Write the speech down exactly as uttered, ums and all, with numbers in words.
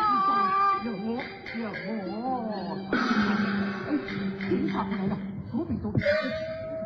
有有，哎，警察回来了，躲避躲避。